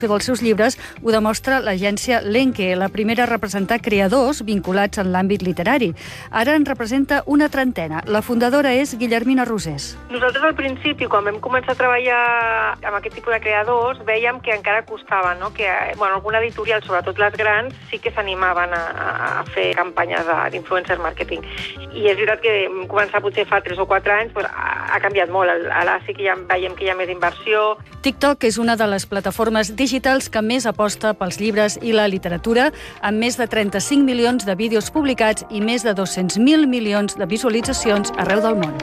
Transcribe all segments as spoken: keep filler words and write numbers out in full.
dels seus llibres ho demostra l'agència Lenke, la primera a representar creadors vinculats en l'àmbit literari. Ara en representa una trentena. La fundadora és Guillermina Rosés. Nosaltres al principi, quan vam començar a treballar amb aquest tipus de creadors, veiem que encara costava, no? Que bueno, alguna editorial, sobretot les grans, sí que s'animaven a, a fer campanyes d'influencer marketing. I és veritat que vam començar potser fa tres o quatre anys, doncs, ha, ha canviat molt. Ara sí que ja veiem que hi ha més inversió. TikTok és una de les plataformes digitals que més aposta pels llibres i la literatura, amb més de trenta-cinc milions de vídeos publicats i més de dos-cents mil milions de visualitzacions arreu del món.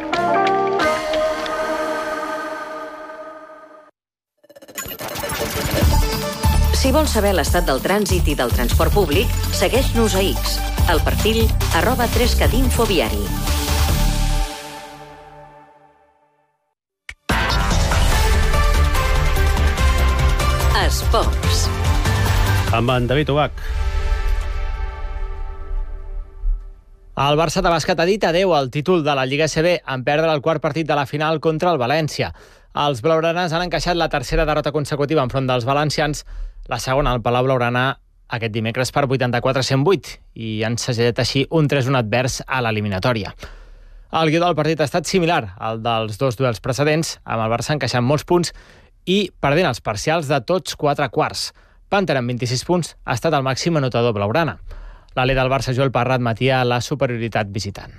Si vols saber l'estat del trànsit i del transport públic, segueix-nos a X, al perfil arroba tres cat info viari. Esports. Amb en David Ubach. El Barça de bàsquet ha dit adeu al títol de la Lliga A C B en perdre el quart partit de la final contra el València. Els blaugranes han encaixat la tercera derrota consecutiva enfront dels valencians, la segona al Palau Blaugrana aquest dimecres per vuitanta-quatre a cent vuit i han segellat així un tres un advers a l'eliminatòria. El guió del partit ha estat similar al dels dos duels precedents, amb el Barça encaixant molts punts i perdent els parcials de tots quatre quarts. Panther, amb vint-i-sis punts, ha estat el màxim anotador blaugrana. L'alè del Barça, Joel Parra, admetia la superioritat visitant.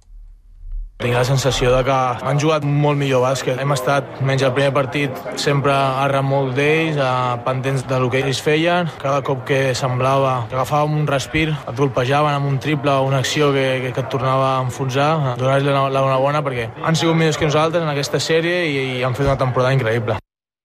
Tinc la sensació de que han jugat molt millor bàsquet. Hem estat, menys el primer partit, sempre arran molt d'ells, pendents del que ells feien. Cada cop que semblava que agafàvem un respir, et golpejaven amb un triple o una acció que, que, que et tornava a enfonsar. Donar-los l'enhorabona perquè han sigut millors que nosaltres en aquesta sèrie i, i han fet una temporada increïble.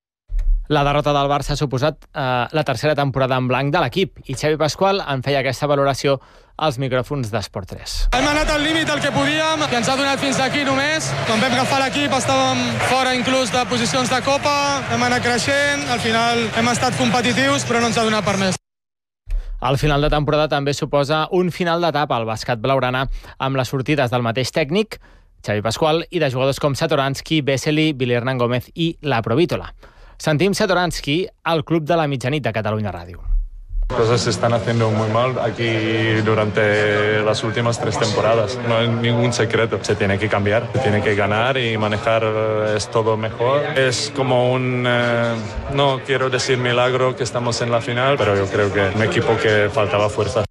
La derrota del Barça ha suposat eh, la tercera temporada en blanc de l'equip i Xavi Pasqual en feia aquesta valoració als micròfons d'Esport tres. Hem anat al límit el que podíem, que ens ha donat fins aquí només. Quan vam agafar l'equip estàvem fora inclús de posicions de Copa, hem anat creixent, al final hem estat competitius però no ens ha donat per més. El final de temporada també suposa un final d'etapa al bàsquet blaugrana amb les sortides del mateix tècnic, Xavi Pasqual, i de jugadors com Satoransky, Vesely, Billy Hernán Gómez i La Provítola. Sentim Satoransky al Club de la Mitjanit de Catalunya Ràdio. Cosas se están haciendo muy mal aquí durante las últimas tres temporadas. No hay ningún secreto. Se tiene que cambiar, se tiene que ganar y manejar es todo mejor. Es como un, eh, no quiero decir milagro que estamos en la final, pero yo creo que un equipo que faltaba fuerza.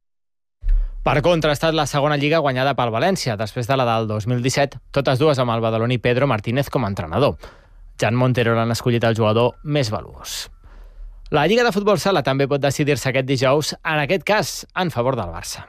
Per contra, ha estat la segona lliga guanyada pel València, després de la del dos mil disset, totes dues amb el badaloní Pedro Martínez com a entrenador. Jan Montero l'han escollit el jugador més valuós. La Lliga de Futbol Sala també pot decidir-se aquest dijous, en aquest cas, en favor del Barça.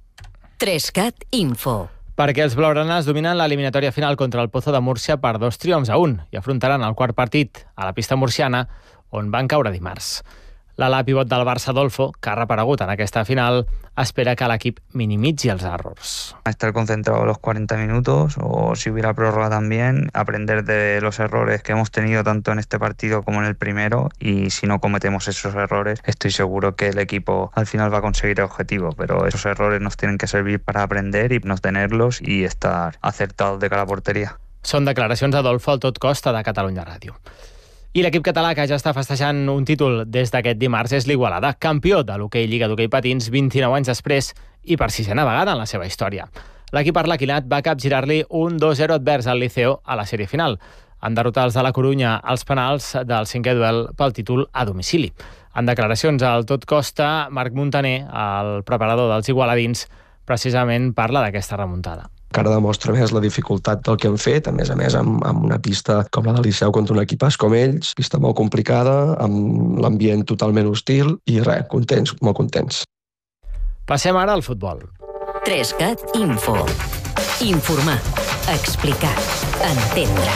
tres cat info. Perquè els blaugranes dominen l'eliminatòria final contra el Pozo de Múrcia per dos triomfs a un i afrontaran el quart partit a la pista murciana, on van caure dimarts. L'ala pivot del Barça, Adolfo, que ha reparegut en aquesta final, espera que l'equip minimitzi els errors. Estar concentrado los cuarenta minutos o si hubiera prórroga también, aprender de los errores que hemos tenido tanto en este partido como en el primero y si no cometemos esos errores, estoy seguro que el equipo al final va a conseguir el objetivo, pero esos errores nos tienen que servir para aprender y no tenerlos y estar acertados de cara a la porteria. Són declaracions d'Adolfo al Tot Costa de Catalunya Ràdio. I l'equip català que ja està festejant un títol des d'aquest dimarts és l'Igualada, campió de l'hoquei Lliga d'Hoquei Patins vint-i-nou anys després i per sisena vegada en la seva història. L'equip arlequinat va capgirar-li un dos zero advers al Liceo a la sèrie final. Han derrotat els de la Corunya als penals del cinquè duel pel títol a domicili. En declaracions al Tot Costa, Marc Montaner, el preparador dels igualadins, precisament parla d'aquesta remuntada. Encara demostra més la dificultat del que han fet, a més a més amb, amb una pista com la de Liceu contra un equipàs com ells, pista molt complicada, amb l'ambient totalment hostil i res, contents, molt contents. Passem ara al futbol. tres cat info. Informar, explicar, entendre.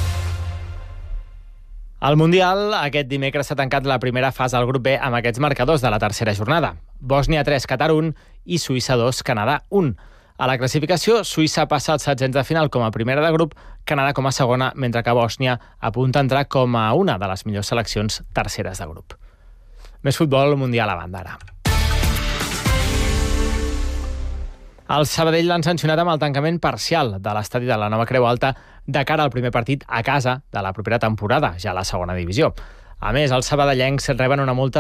Al Mundial, aquest dimecres s'ha tancat la primera fase al grup B amb aquests marcadors de la tercera jornada. Bòsnia tres, Qatar un i Suïssa dos, Canadà un. A la classificació, Suïssa passa als setzents de final com a primera de grup, Canadà com a segona, mentre que Bòsnia apunta a entrar com a una de les millors seleccions terceres de grup. Més futbol mundial a banda ara. El Sabadell l'han sancionat amb el tancament parcial de l'estadi de la Nova Creu Alta de cara al primer partit a casa de la propera temporada, ja a la segona divisió. A més, els sabadellencs reben una multa